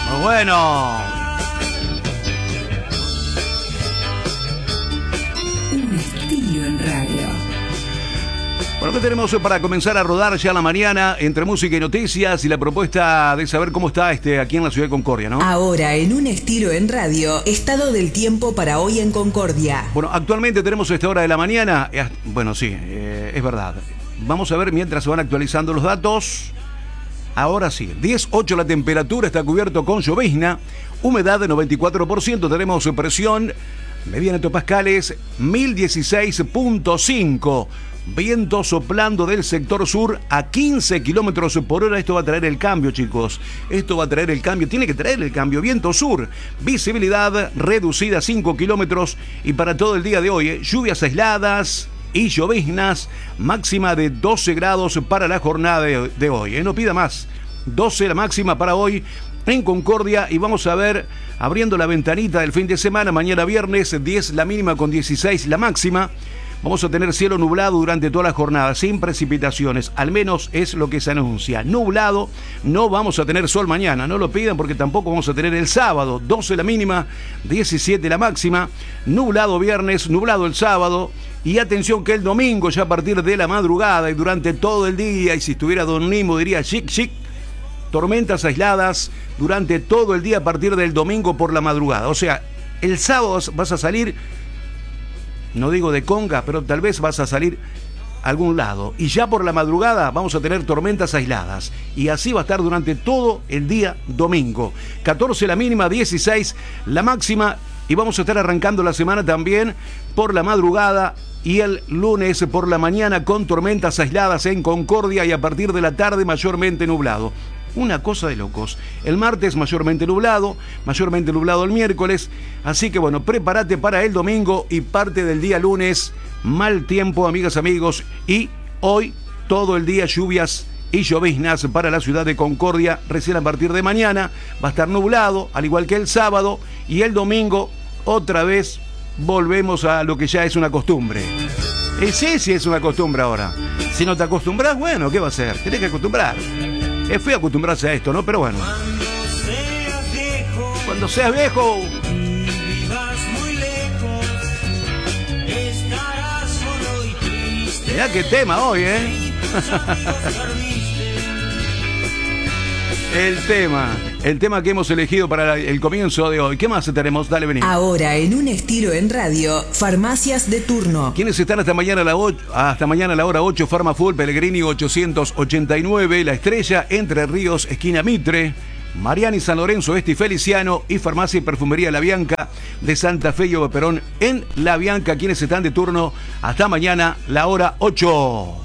Bueno. Un estilo en radio. Bueno, ¿qué tenemos para comenzar a rodar ya la mañana entre música y noticias y la propuesta de saber cómo está aquí en la ciudad de Concordia, ¿no? Ahora, en un estilo en radio, estado del tiempo para hoy en Concordia. Bueno, actualmente tenemos esta hora de la mañana. Bueno, sí, es verdad. Vamos a ver mientras se van actualizando los datos. Ahora sí, 10:08 la temperatura, está cubierto con llovizna, humedad de 94%, tenemos presión media en hectopascales 1016.5. Viento soplando del sector sur a 15 kilómetros por hora. Esto va a traer el cambio, chicos. Esto va a traer el cambio. Tiene que traer el cambio. Viento sur. Visibilidad reducida a 5 kilómetros. Y para todo el día de hoy, lluvias aisladas y lloviznas. Máxima de 12 grados para la jornada de hoy. No pida más. 12 la máxima para hoy en Concordia. Y vamos a ver, abriendo la ventanita del fin de semana, mañana viernes, 10 la mínima con 16 la máxima. Vamos a tener cielo nublado durante toda la jornada, sin precipitaciones, al menos es lo que se anuncia. Nublado, no vamos a tener sol mañana, no lo pidan porque tampoco vamos a tener el sábado. 12 la mínima, 17 la máxima, nublado viernes, nublado el sábado. Y atención que el domingo, ya a partir de la madrugada y durante todo el día, y si estuviera Don Nimo diría chic, chic, tormentas aisladas durante todo el día a partir del domingo por la madrugada. O sea, el sábado vas a salir... No digo de conga, pero tal vez vas a salir a algún lado. Y ya por la madrugada vamos a tener tormentas aisladas. Y así va a estar durante todo el día domingo. 14 la mínima, 16 la máxima. Y vamos a estar arrancando la semana también por la madrugada y el lunes por la mañana con tormentas aisladas en Concordia y a partir de la tarde mayormente nublado. Una cosa de locos. El martes mayormente nublado el miércoles. Así que bueno, prepárate para el domingo y parte del día lunes. Mal tiempo, amigas, amigos. Y hoy todo el día lluvias y lloviznas para la ciudad de Concordia. Recién a partir de mañana va a estar nublado, al igual que el sábado. Y el domingo otra vez volvemos a lo que ya es una costumbre. Sí, es una costumbre ahora. Si no te acostumbras, bueno, ¿qué va a ser? Tenés que acostumbrar. Es feo acostumbrarse a esto, ¿no? Pero bueno. Cuando seas viejo. Y vivas muy lejos, estarás solo y triste. Mirá qué tema hoy, ¿eh? El tema que hemos elegido para el comienzo de hoy. ¿Qué más tenemos? Dale, vení. Ahora, en un estilo en radio, farmacias de turno. ¿Quiénes están hasta mañana a la hora 8? Farma Full, Pellegrini 889, La Estrella, Entre Ríos, esquina Mitre, Mariani, San Lorenzo, Este y Feliciano, y Farmacia y Perfumería La Bianca de Santa Fe y Perón en La Bianca. ¿Quiénes están de turno hasta mañana la hora 8?